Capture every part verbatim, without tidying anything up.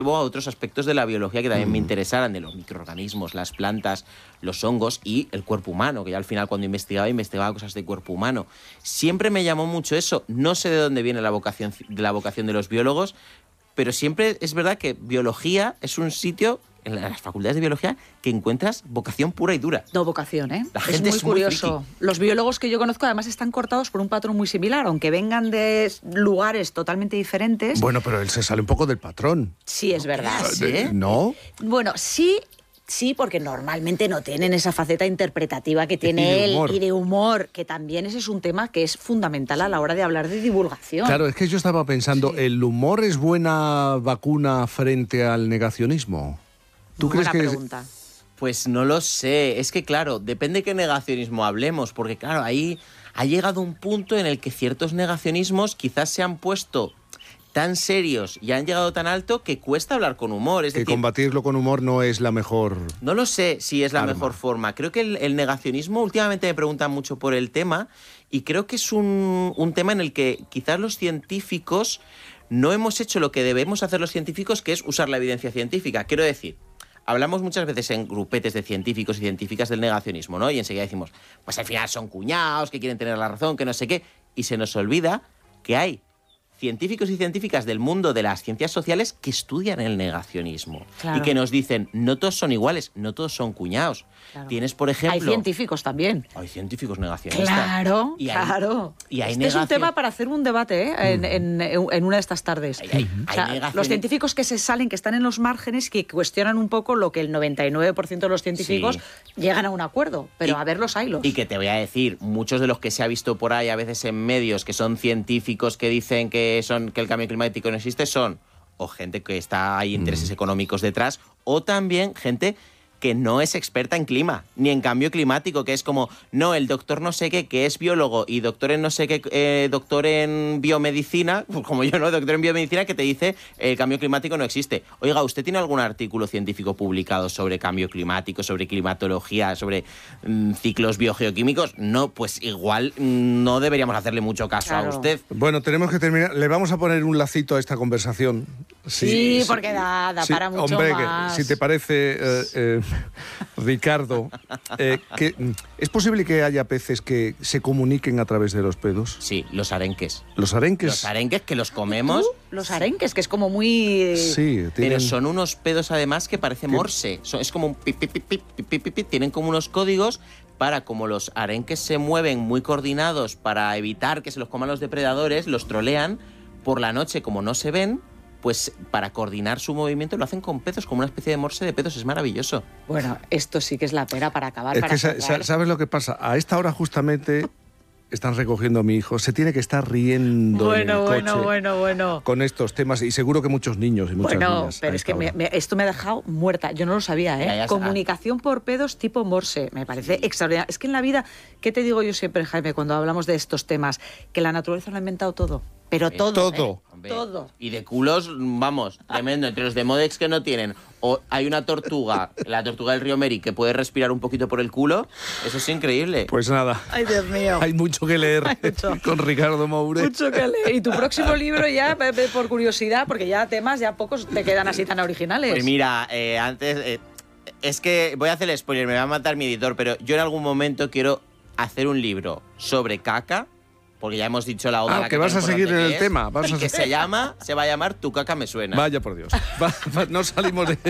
a otros aspectos de la biología que también mm. me interesaran, de los microorganismos, las plantas, los hongos y el cuerpo humano, que ya al final cuando investigaba, investigaba cosas de cuerpo humano. Siempre me llamó mucho eso. No sé de dónde viene la vocación de la vocación de los biólogos, pero siempre es verdad que biología es un sitio, en las facultades de biología, que encuentras vocación pura y dura. No vocación, ¿eh? La gente es muy es muy curioso. friki. Los biólogos que yo conozco además están cortados por un patrón muy similar, aunque vengan de lugares totalmente diferentes. Bueno, pero él se sale un poco del patrón. Sí, es verdad. ¿Sí? ¿No? Bueno, sí... Sí, porque normalmente no tienen esa faceta interpretativa que tiene él y de humor, que también ese es un tema que es fundamental a la hora de hablar de divulgación. Claro, es que yo estaba pensando, sí. ¿el humor es buena vacuna frente al negacionismo? ¿Tú Buena crees que pregunta. Es... Pues no lo sé. Es que, claro, depende qué negacionismo hablemos, porque, claro, ahí ha llegado un punto en el que ciertos negacionismos quizás se han puesto tan serios y han llegado tan alto que cuesta hablar con humor. Es que decir, combatirlo con humor no es la mejor... No lo sé si es la arma. mejor forma. Creo que el, el negacionismo, últimamente me preguntan mucho por el tema, y creo que es un, un tema en el que quizás los científicos no hemos hecho lo que debemos hacer los científicos, que es usar la evidencia científica. Quiero decir, hablamos muchas veces en grupetes de científicos y científicas del negacionismo, ¿no? Y enseguida decimos, pues al final son cuñados, que quieren tener la razón, que no sé qué, y se nos olvida que hay científicos y científicas del mundo de las ciencias sociales que estudian el negacionismo. Claro. Y que nos dicen, no todos son iguales, no todos son cuñados. Claro. Tienes, por ejemplo... Hay científicos también. Hay científicos negacionistas. Claro, y hay, claro. Y hay este negacion... es un tema para hacer un debate, ¿eh? Mm. en, en, en una de estas tardes. Hay, hay, o sea, hay negacion... Los científicos que se salen, que están en los márgenes, que cuestionan un poco lo que el noventa y nueve por ciento de los científicos sí. llegan a un acuerdo. Pero y, a ver los haylos. Y que te voy a decir, muchos de los que se ha visto por ahí a veces en medios, que son científicos que dicen que, son, que el cambio climático no existe, son o gente que está hay intereses mm. económicos detrás, o también gente que no es experta en clima, ni en cambio climático, que es como, no, el doctor no sé qué, que es biólogo, y doctor en no sé qué, eh, doctor en biomedicina, pues como yo, ¿no? Doctor en biomedicina, que te dice el cambio climático no existe. Oiga, ¿usted tiene algún artículo científico publicado sobre cambio climático, sobre climatología, sobre mmm, ciclos biogeoquímicos? No, pues igual mmm, no deberíamos hacerle mucho caso claro. a usted. Bueno, tenemos que terminar. Le vamos a poner un lacito a esta conversación. Sí, sí, sí porque da, da sí, para mucho hombre, más. Que, si te parece... Eh, eh, Ricardo, eh, que, ¿es posible que haya peces que se comuniquen a través de los pedos? Sí, los arenques. ¿Los arenques? Los arenques que los comemos. Los arenques, que es como muy... Sí, tienen... Pero son unos pedos además que parece morse. Son, es como un pip, pip, pip, pip, pip, pip, pip. Tienen como unos códigos para, como los arenques se mueven muy coordinados para evitar que se los coman los depredadores, los trolean por la noche, como no se ven, pues para coordinar su movimiento lo hacen con pedos, como una especie de morse de pedos. Es maravilloso. Bueno, esto sí que es la pera para acabar. Es para que sa ¿sabes lo que pasa? A esta hora justamente están recogiendo a mi hijo. Se tiene que estar riendo bueno, en el bueno, coche bueno, bueno. con estos temas. Y seguro que muchos niños y muchas bueno, niñas. pero es que me, me, esto me ha dejado muerta. Yo no lo sabía, ¿eh? Ya, ya Comunicación por pedos tipo morse. Me parece sí. extraordinario. Es que en la vida, ¿qué te digo yo siempre, Jaime, cuando hablamos de estos temas? Que la naturaleza lo ha inventado todo. Pero eh, todo, todo. ¿eh? Todo. Y de culos, vamos, tremendo. Entre los de Modex que no tienen, o hay una tortuga, la tortuga del río Meri, que puede respirar un poquito por el culo, eso es increíble. Pues nada. Ay, Dios mío. Hay mucho que leer mucho. con Ricardo Moure. Mucho que leer. Y tu próximo libro ya, por curiosidad, porque ya temas, ya pocos te quedan así tan originales. Pues mira, eh, antes... Eh, es que voy a hacer el spoiler, me va a matar mi editor, pero yo en algún momento quiero hacer un libro sobre caca, porque ya hemos dicho la oda. Ah, la que, que vas a seguir en el es, tema. Vas y a que se llama, se va a llamar Tu caca me suena. Vaya por Dios. Va, va, no salimos de...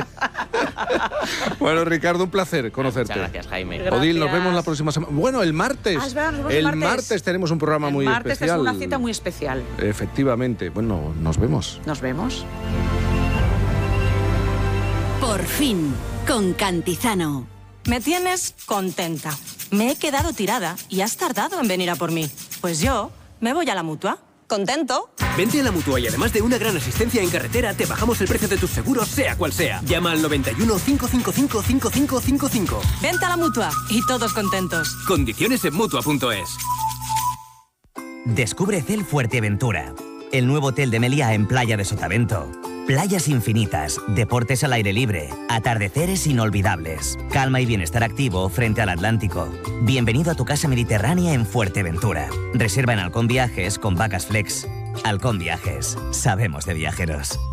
Bueno, Ricardo, un placer conocerte. Muchas gracias, Jaime. Gracias. Odil, nos vemos la próxima semana. Bueno, el martes. Ah, es verdad, nos vemos el martes. martes tenemos un programa el muy martes especial. Es una cita muy especial. Efectivamente. Bueno, nos vemos. Nos vemos. Por fin, con Cantizano. Me tienes contenta. Me he quedado tirada y has tardado en venir a por mí. Pues yo me voy a la Mutua. ¿Contento? Vente a la Mutua y además de una gran asistencia en carretera, te bajamos el precio de tus seguros, sea cual sea. Llama al noventa y uno, cinco cinco cinco, cinco cinco cinco cinco. Vente a la Mutua y todos contentos. Condiciones en Mutua punto es. Descubre Cel Fuerteventura, el nuevo hotel de Meliá en Playa de Sotavento. Playas infinitas, deportes al aire libre, atardeceres inolvidables, calma y bienestar activo frente al Atlántico. Bienvenido a tu casa mediterránea en Fuerteventura. Reserva en Halcón Viajes con Vacas Flex. Halcón Viajes, sabemos de viajeros.